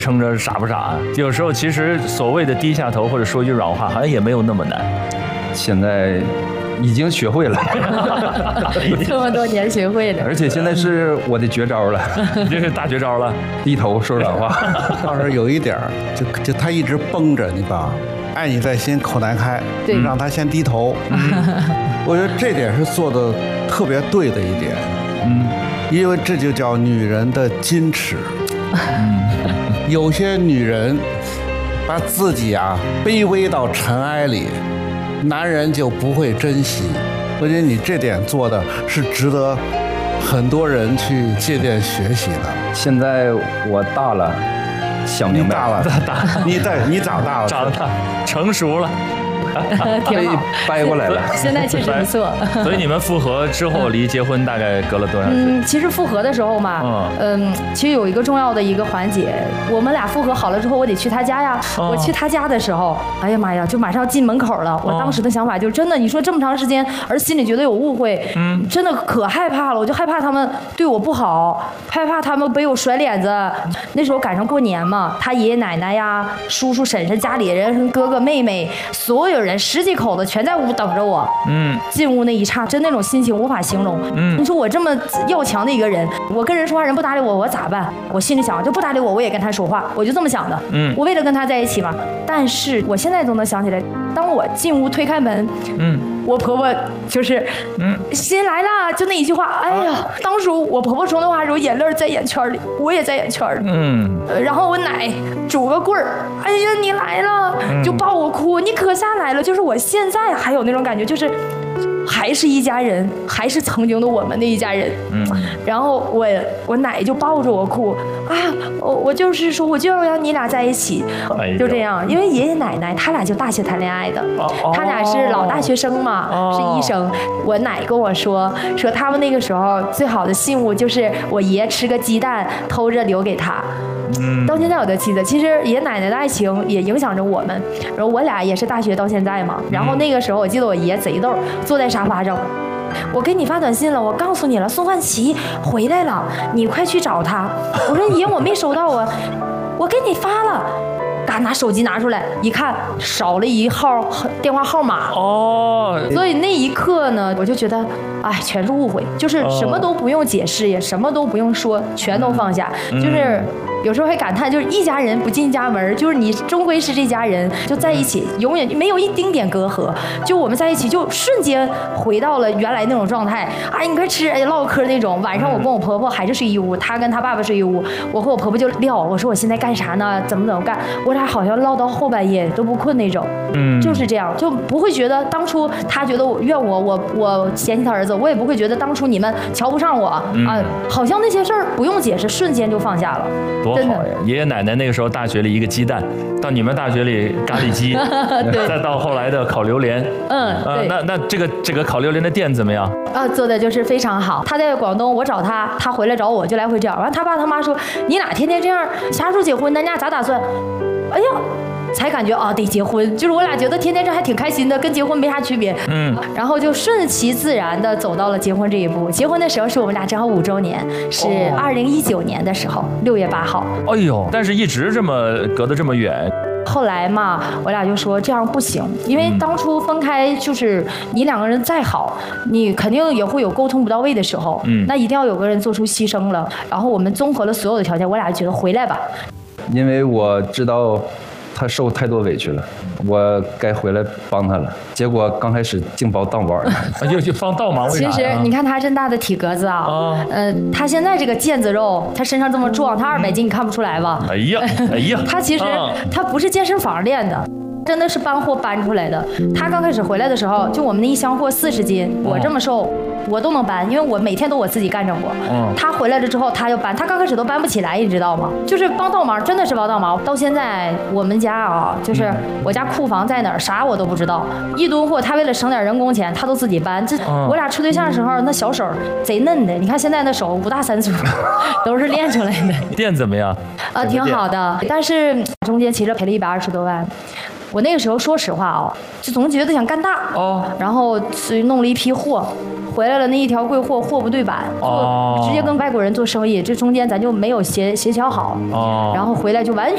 撑着傻不傻？有时候其实所谓的低下头或者说句软话，好像也没有那么难。 现在已经学会了， 这么多年学会了， 而且现在是我的绝招了， 这是大绝招了， 低头说软话。 倒是有一点儿，就他一直绷着，你把爱你在心口难开， 对， 让他先低头。我觉得这点是做的特别对的一点，因为这就叫女人的矜持。有些女人把自己卑微到尘埃里，男人就不会珍惜。我觉得你这点做的是值得很多人去借鉴学习的。 现在我大了，想明白了， 你长大了， 长大成熟了。 挺好， 掰过来了。 现在确实不错。 所以你们复合之后离结婚大概隔了多长时间？ 其实复合的时候嘛，其实有一个重要的一个环节，我们俩复合好了之后，我得去他家呀。我去他家的时候，哎呀妈呀，就马上要进门口了。我当时的想法就真的，你说这么长时间，而心里觉得有误会，真的可害怕了。我就害怕他们对我不好，害怕他们被我甩脸子。那时候赶上过年嘛，他爷爷奶奶呀、叔叔婶婶、家里人、哥哥妹妹，所有人10几口子全在屋等着我。进屋那一刹，真那种心情无法形容。你说我这么要强的一个人，我跟人说话人不搭理我，我咋办？我心里想，就不搭理我，我也跟他说话，我就这么想的。我为了跟他在一起嘛。但是我现在都能想起来，当我进屋推开门，我婆婆就是新来了，就那一句话，哎呀，当时我婆婆说那话的时候，眼泪在眼圈里，我也在眼圈里。然后我奶拄个棍儿，哎呀，你来了，就抱我哭，你可下来了。就是我现在还有那种感觉，就是还是一家人，还是曾经的我们的一家人。然后我奶就抱着我哭啊，我就是说我就要让你俩在一起，就这样。因为爷爷奶奶他俩就大学谈恋爱的，他俩是老大学生嘛，是医生。我奶跟我说他们那个时候最好的信物就是我爷吃个鸡蛋偷着留给他。到现在我都记得，其实爷爷奶奶的爱情也影响着我们。然后我俩也是大学到现在嘛。然后那个时候我记得我爷贼逗，坐在沙发上，我给你发短信了，我告诉你了，宋范琪回来了，你快去找他。我说爷，我没收到啊，我给你发了。嘎，拿手机拿出来一看，少了一号电话号码。所以那一刻呢，我就觉得，哎，全是误会，就是什么都不用解释，也什么都不用说，全都放下。就是有时候会感叹，就是一家人不进家门，就是你终归是这家人，就在一起，永远没有一丁点隔阂。就我们在一起，就瞬间回到了原来那种状态。哎，你快吃，哎，唠嗑那种。晚上我跟我婆婆还是睡一屋，她跟她爸爸睡一屋，我和我婆婆就撂，我说我现在干啥呢？怎么干？我俩好像唠到后半夜都不困那种。就是这样，就不会觉得当初他觉得我怨我嫌弃他儿子，我也不会觉得当初你们瞧不上我啊，好像那些事儿不用解释，瞬间就放下了。 多好呀！爷爷奶奶那个时候大学里一个鸡蛋，到你们大学里咖喱鸡，再到后来的烤榴莲。对。那这个烤榴莲的店怎么样？ 做的就是非常好。他在广东，我找他，他回来找我，就来回这样。完，他爸他妈说你俩天天这样，啥时候结婚？咱家咋打算？哎呀。才感觉得结婚，就是我俩觉得天天这还挺开心的，跟结婚没啥区别。然后就顺其自然的走到了结婚这一步。结婚的时候是我们俩正好5周年，是2019年的时候，6月8号。 哎呦，但是一直这么隔得这么远。 后来嘛，我俩就说这样不行，因为当初分开就是你两个人再好，你肯定也会有沟通不到位的时候。那一定要有个人做出牺牲了。然后我们综合了所有的条件，我俩就觉得回来吧。 因为我知道他受太多委屈了，我该回来帮他了。结果刚开始净帮倒忙， 就帮倒忙。 其实你看他这大的体格子啊，他现在这个腱子肉，他身上这么壮，他200斤你看不出来吧？ 哎呀， 他其实他不是健身房练的。真的是搬货搬出来的。他刚开始回来的时候，就我们那一箱货40斤，我这么瘦，我都能搬，因为我每天都我自己干着活。他回来了之后，他就搬，他刚开始都搬不起来，你知道吗？就是帮倒忙，真的是帮倒忙。到现在我们家啊，就是我家库房在哪儿，啥我都不知道。1吨货，他为了省点人工钱，他都自己搬。这我俩处对象的时候，那小手贼嫩的，你看现在那手5大3粗，都是练出来的。 店怎么样？ 挺好的，但是中间其实赔了120多万。我那个时候说实话啊，就总觉得想干大然后弄了一批货，回来了那一条贵货不对版，直接跟外国人做生意，这中间咱就没有协调好然后回来就完